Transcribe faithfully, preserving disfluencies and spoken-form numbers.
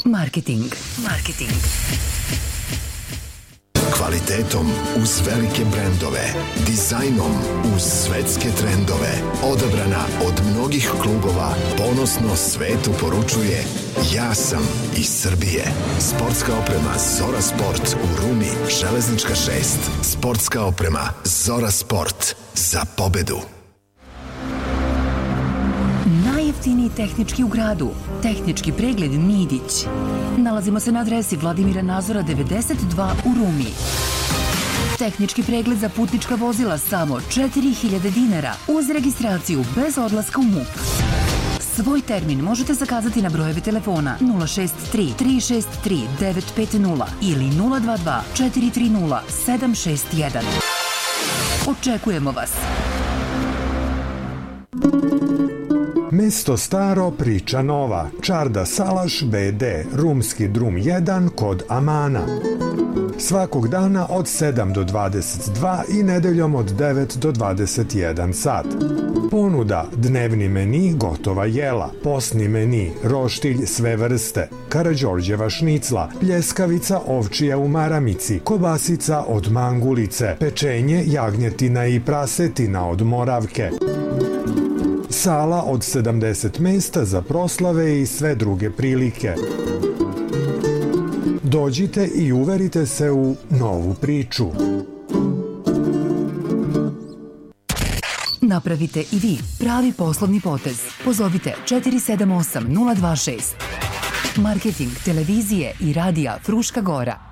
Marketing. Marketing. Kvalitetom uz velike brendove, dizajnom uz svetske trendove, odabrana od mnogih klubova, ponosno svetu poručuje: ja sam iz Srbije. Sportska oprema Zora Sport u Rumi, Železnička šest. Sportska oprema Zora Sport. Za pobedu. Najjeftiniji tehnički u gradu. Tehnički pregled Midić. Nalazimo se na adresi Vladimira Nazora devedeset dva u Rumi. Tehnički pregled za putnička vozila samo četiri hiljade dinara uz registraciju bez odlaska u M U P. Svoj termin možete zakazati na brojeve telefona nula šest tri tri šest tri devet pet nula ili nula dva dva četiri tri nula sedam šest jedan. Očekujemo vas! Mesto staro, priča nova. Čarda Salaš be de, Rumski drum jedan kod Amana. Svakog dana od sedam do dvadeset dva i nedeljom od devet do dvadeset jedan sat. Ponuda: dnevni meni, gotova jela, posni meni, roštilj sve vrste, Karađorđeva šnicla, pljeskavica ovčija u maramici, kobasica od mangulice, pečenje jagnjetina i prasetina od Moravke. Sala od sedamdeset mesta za proslave i sve druge prilike. Dođite i uverite se u novu priču. Napravite i vi pravi poslovni potez. Pozovite četiri sedam osam nula dva šest. Marketing televizije i radija Fruška Gora.